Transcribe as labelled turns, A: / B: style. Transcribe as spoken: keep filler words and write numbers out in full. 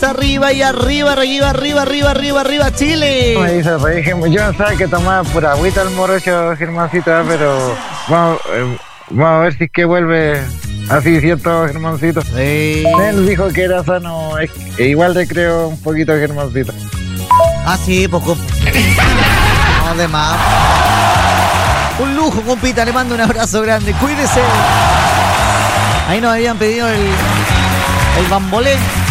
A: arriba y arriba, arriba, arriba, arriba, arriba, arriba, Chile.
B: Me dice, pues, dije, yo no sabía que tomaba pura agüita el morocho, Germancito, pero vamos, eh, vamos a ver si es que vuelve así, ¿cierto, Germancito?
A: Sí.
B: Él dijo que era sano, es, e igual le creo un poquito a Germancito.
A: Ah, sí, pues. comp- No, de más. Un lujo, compita, le mando un abrazo grande, cuídese. Ahí nos habían pedido el, el bambolé.